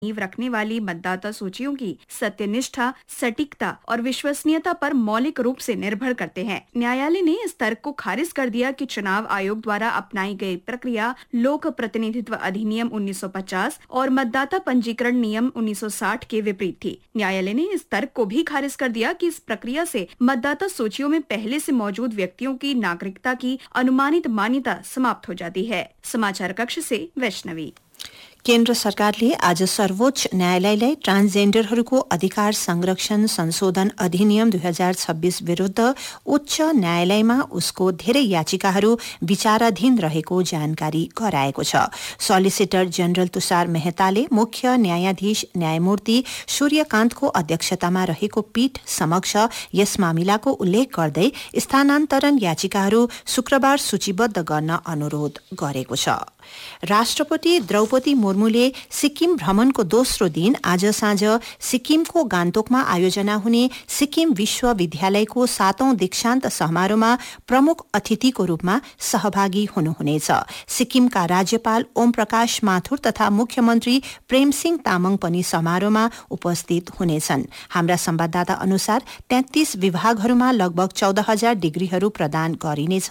नींव रखने वाली मतदाता सूचियों की सत्यनिष्ठा, सटीकता और विश्वसनीयता पर मौलिक रूप से निर्भर करते हैं। न्यायालय ने इस तर्क को खारिज कर दिया कि चुनाव आयोग द्वारा अपनाई गई प्रक्रिया लोक प्रतिनिधित्व अधिनियम 1950 और मतदाता पंजीकरण नियम 1960 के विपरीत थी। न्यायालय ने इस तर्क को भी खारिज कर दिया कि इस प्रक्रिया से मतदाता सूचियों में पहले से मौजूद व्यक्तियों की नागरिकता की अनुमानित मान्यता समाप्त हो जाती है। समाचार कक्ष से वैष्णवी। केन्द्र सरकारले आज सर्वोच्च न्यायालयलाई ट्रान्सजेन्डरहरूको अधिकार संरक्षण संशोधन अधिनियम 2026 विरूद्ध उच्च न्यायालयमा उसको धेरै याचिकाहरू विचाराधीन रहेको जानकारी गराएको छ। सोलिसिटर जनरल तुषार मेहताले मुख्य न्यायाधीश न्यायमूर्ति सूर्यकान्तको अध्यक्षतामा रहेको पीठ समक्ष यस मामिलाको उल्लेख गर्दै स्थानान्तरण याचिकाहरू शुक्रबार सूचीबद्ध गर्न अनुरोध गरेको छ। राष्ट्रपति द्रौपदी मुर्मुले सिक्किम भ्रमणको दोस्रो दिन आज साँझ सिक्किमको गान्तोकमा आयोजना हुने सिक्किम विश्वविद्यालयको 7औं दीक्षान्त समारोहमा प्रमुख अतिथिको रूपमा सहभागी हुनुहुनेछ। सिक्किमका राज्यपाल ओम प्रकाश माथुर तथा मुख्यमन्त्री प्रेमसिंह तामाङ पनि समारोहमा उपस्थित हुनेछन्। हाम्रा संवाददाता अनुसार 33 विभागहरूमा लगभग 14,000 डिग्रीहरू प्रदान गरिनेछ।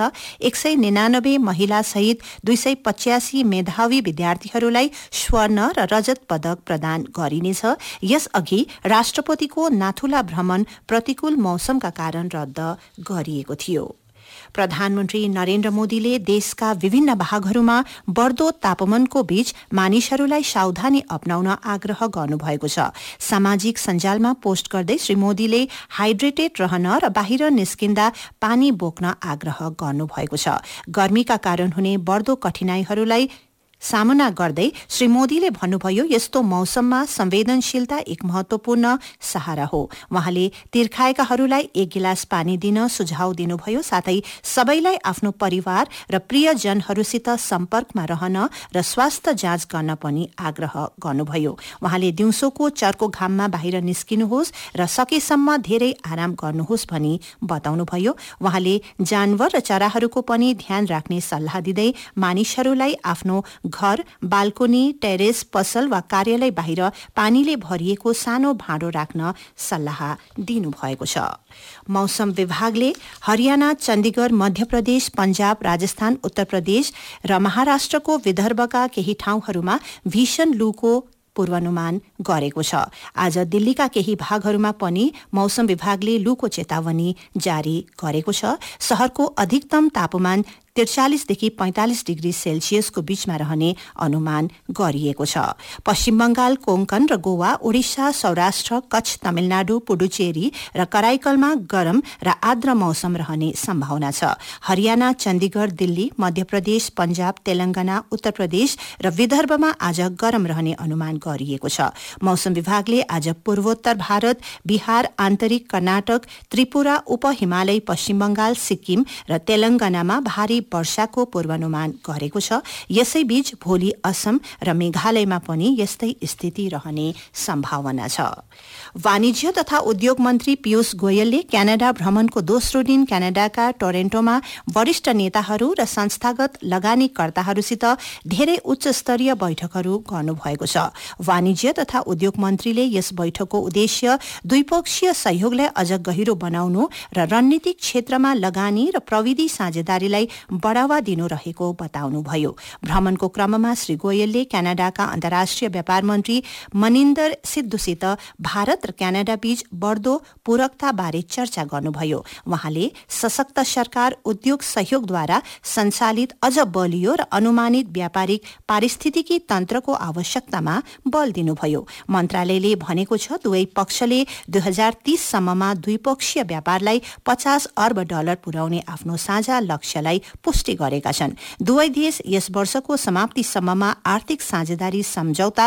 199 महिला सहित 285 मेधावी विद्यार्थीहरूलाई स्वर्ण र रजत पदक प्रदान गरिनेछ। यसअघि राष्ट्रपतिको नाथुला भ्रमण प्रतिकूल मौसमका कारण रद्द गरिएको थियो। प्रधानमन्त्री नरेन्द्र मोदीले देशका विभिन्न भागहरूमा बढ्दो तापमानको बीच मानिसहरूलाई सावधानी अपनाउन आग्रह गर्नुभएको छ। सामाजिक सञ्जालमा पोस्ट गर्दै श्री मोदीले हाइड्रेटेड रहन र बाहिर निस्किँदा पानी बोक्न आग्रह गर्नुभएको छ। गर्मीका कारण हुने बढ्दो कठिनाईहरूलाई सामना गर्दै श्री मोदीले भन्नुभयो, यस्तो मौसममा संवेदनशीलता एक महत्वपूर्ण सहारा हो। वहाँले तिर्खाएकाहरूलाई 1 गिलास पानी दिन सुझाव दिनुभयो। साथै सबैलाई आफ्नो परिवार र प्रियजनहरूसित सम्पर्कमा रहन र स्वास्थ्य जाँच गर्न पनि आग्रह गर्नुभयो। वहाँले दिउँसोको चर्को घाममा बाहिर निस्किनुहोस् र सकेसम्म धेरै आराम गर्नुहोस् भनी बताउनुभयो। वहाँले जानवर र चराहरूको पनि ध्यान राख्ने सल्लाह दिँदै मानिसहरूलाई आफ्नो घर, बाल्कोनी, टेरेस, पसल वा कार्यालय बाहिर पानीले भरिएको सानो भाँडो राख्न सल्लाह दिनुभएको छ। मौसम विभागले हरियाणा, चण्डीगढ, मध्य प्रदेश, पञ्जाब, राजस्थान, उत्तर प्रदेश र महाराष्ट्रको विदर्भका केही ठाउँहरूमा भीषण लूको पूर्वानुमान गरेको छ। आज दिल्लीका केही भागहरूमा पनि मौसम विभागले लूको चेतावनी जारी गरेको छ। शहरको अधिकतम तापमान 43 देखि 45 डिग्री सेल्सियसको बीचमा रहने अनुमान गरिएको छ। पश्चिम बंगाल, कोंकण र गोवा, ओडिशा, सौराष्ट्र, कच्छ, तमिलनाडु, पुडुचेरी र कराईकलमा गरम र आर्द्र मौसम रहने सम्भावना छ। हरियाणा, चण्डीगढ, दिल्ली, मध्य प्रदेश, पञ्जाब, तेलंगाना, उत्तर प्रदेश र विदर्भमा आज गरम रहने अनुमान गरिएको छ। मौसम विभागले आज पूर्वोत्तर भारत, बिहार, आन्तरिक कर्नाटक, त्रिपुरा, उपहिमालय, पश्चिम बंगाल, सिक्किम र तेलंगानामा भारी वर्षाको पूर्वानुमान गरेको छ। यसैबीच भोलि असम र मेघालयमा पनि यस्तै स्थिति रहने सम्भावना छ। वाणिज्य तथा उद्योग मन्त्री पीयूष गोयलले क्यानाडा भ्रमणको दोस्रो दिन क्यानाडाका टोरेन्टोमा वरिष्ठ नेताहरू र संस्थागत लगानीकर्ताहरूसित धेरै उच्च स्तरीय बैठकहरू गर्नुभएको छ। वाणिज्य तथा उद्योग मन्त्रीले यस बैठकको उद्देश्य द्विपक्षीय सहयोगलाई अझ गहिरो बनाउनु र रणनीतिक क्षेत्रमा लगानी र प्रविधि साझेदारीलाई बढ़ावा दिनु रहेको बताउनुभयो। भ्रमणको क्रममा श्री गोयलले क्यानाडाका अन्तर्राष्ट्रिय व्यापार मन्त्री मनिन्दर सिद्धुसित भारत र क्यानाडा बीच बढ़दो पूरकता बारे चर्चा गर्नुभयो। वहाँले सशक्त सरकार उद्योग सहयोगद्वारा सञ्चालित अझ बलियो र अनुमानित व्यापारिक पारिस्थितिकी तन्त्रको आवश्यकतामा बल दिनुभयो। मन्त्रालयले भनेको छ, दुवै पक्षले 2030 सम्ममा द्विपक्षीय व्यापारलाई $50 अर्ब पुर्याउने आफ्नो साझा लक्ष्यलाई पुष्टि गरेका छन्। दुवै देश यस वर्षको समाप्तिसम्ममा आर्थिक साझेदारी सम्झौता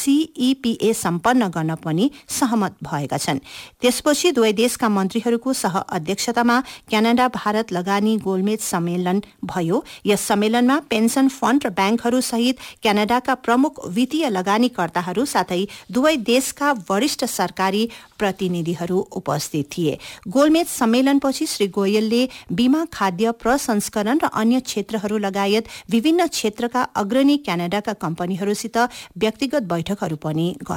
CEPA सम्पन्न गर्न पनि सहमत भएका छन्। त्यसपछि दुवै देशका मन्त्रीहरूको सह अध्यक्षतामा क्यानाडा भारत लगानी गोलमेज सम्मेलन भयो। यस सम्मेलनमा पेन्सन फण्ड र ब्याङ्कहरू सहित क्यानाडाका प्रमुख वित्तीय लगानीकर्ताहरू साथै दुवै देशका वरिष्ठ सरकारी प्रतिनिधिहरू उपस्थित थिए। गोलमेज सम्मेलनपछि श्री गोयलले बीमा खाद्य प्रसंस्करण निर्माण र अन्य क्षेत्रहरू लगायत विभिन्न क्षेत्रका अग्रणी क्यानाडाका कम्पनीहरूसित व्यक्तिगत बैठकहरू पनि